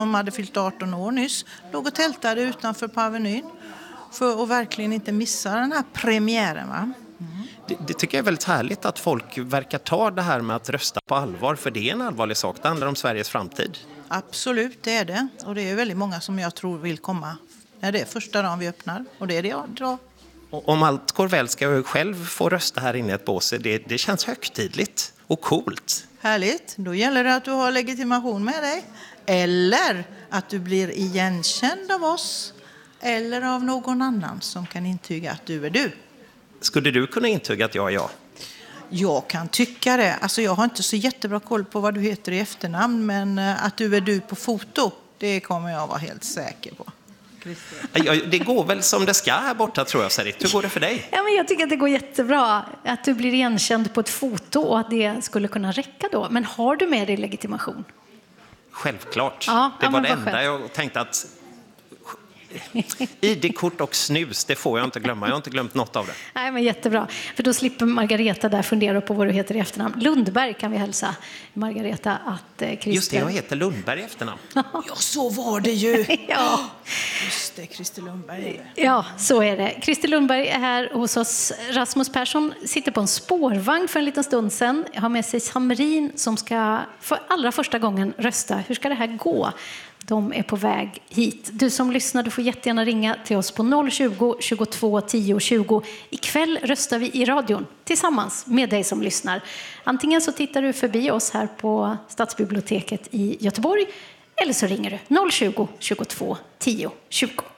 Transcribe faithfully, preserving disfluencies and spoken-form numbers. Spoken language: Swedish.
De hade fyllt arton år nyss, låg och tältade utanför på Avenyn för att verkligen inte missa den här premiären, va? Mm. Det, det tycker jag är väldigt härligt att folk verkar ta det här med att rösta på allvar, för det är en allvarlig sak. Det handlar om Sveriges framtid. Absolut, det är det. Och det är väldigt många som jag tror vill komma. Ja, det är första dagen vi öppnar och det är det jag drar. Och om allt går väl ska jag själv få rösta här inne i ett bås. Det, det känns högtidligt och coolt. Härligt, då gäller det att du har legitimation med dig. Eller att du blir igenkänd av oss. Eller av någon annan som kan intyga att du är du. Skulle du kunna intyga att jag är jag? Jag kan tycka det. Alltså jag har inte så jättebra koll på vad du heter i efternamn. Men att du är du på foto, det kommer jag vara helt säker på. Ja, det går väl som det ska här borta, tror jag, Sarit. Hur går det för dig? Ja, men jag tycker att det går jättebra. Att du blir igenkänd på ett foto och att det skulle kunna räcka då. Men har du med dig legitimation? Självklart. Ja, det ja, var det vad enda skönt. jag tänkte att... I D-kort och snus, det får jag inte glömma. Jag har inte glömt något av det. Nej, men jättebra. För då slipper Margareta där fundera på vad du heter i efternamn. Lundberg kan vi hälsa Margareta att eh, Christer... Just det, jag heter Lundberg i efternamn. Ja, så var det ju. Ja. Just det, Christer Lundberg. Ja, så är det. Christer Lundberg är här hos oss. Rasmus Persson sitter på en spårvagn för en liten stund sedan. Har med sig Samrin som ska för allra första gången rösta. Hur ska det här gå? De är på väg hit. Du som lyssnar, du får jättegärna ringa till oss på noll tjugo, tjugotvå, tio, tjugo. Ikväll röstar vi i radion tillsammans med dig som lyssnar. Antingen så tittar du förbi oss här på Stadsbiblioteket i Göteborg eller så ringer du noll tjugo, tjugotvå, tio, tjugo.